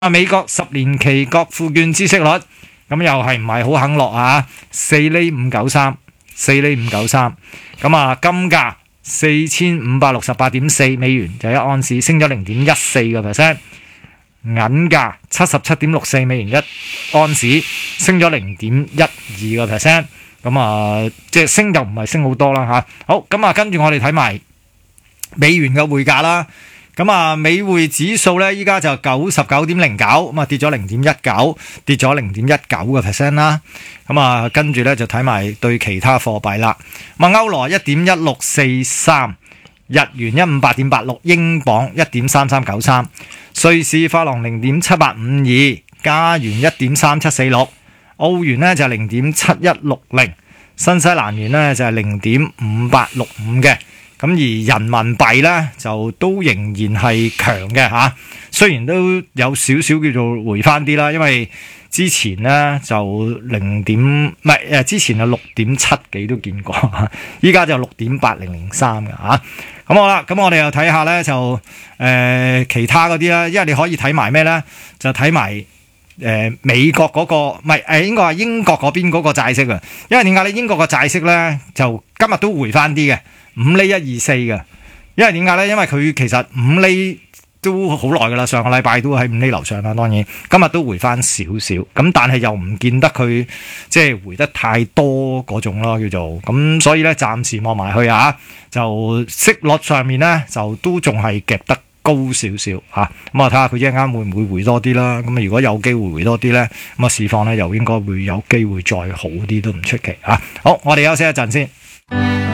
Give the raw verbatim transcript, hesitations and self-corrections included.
啊，美國十年期國庫券孳息率咁又係唔係好肯落啊？四厘五九三，四厘五九三。咁啊，金價四千五百六十八點四美元就一盎司，升咗零點一四個 percent。銀價七十七點六四美元一盎司，升咗零點一二個 percent。咁啊，即係升就唔係升好多啦嚇。好，咁啊，跟住我哋睇埋美元嘅匯價啦。咁啊，美匯指數咧，依家就九十九點零九，咁啊跌咗零點一九，跌咗零點一九個 percent 啦。咁啊，跟住咧就睇埋對其他貨幣啦。咁啊，歐羅一點一六四三，日元一五八點八六，英鎊一點三三九三，瑞士法郎零點七八五二，加元一點三七四六，澳元咧就零點七一六零，新西蘭元咧就係零點五八六五嘅。咁而人民幣咧就都仍然係強嘅嚇，雖然都有少少叫做回翻啲啦，因為之前咧就零點唔係誒，之前係六點七幾都見過，依家就六點八零零三嘅嚇。咁好啦，咁我哋又睇下咧就誒、呃、其他嗰啲啦，因為你可以睇埋咩咧，就睇埋誒美國嗰、嗰個唔係誒應該係英國嗰邊嗰個債息啊，因為點解咧？英國個債息咧就今日都回翻啲嘅。五厘一二四嘅，因為點解咧？因為佢其實五厘都好耐噶啦，上個禮拜都喺五厘樓上啦。當然今日都回翻少少，咁但係又唔見得佢即係回得太多嗰種咯，叫做咁。所以咧，暫時望埋去啊，就息率上面咧就都仲係夾得高少少嚇。咁啊，睇下佢一陣間會唔會回多啲啦。咁啊，如果有機會回多啲咧，咁啊市況咧又應該會有機會再好啲都唔出奇嚇。好，我哋休息一陣先。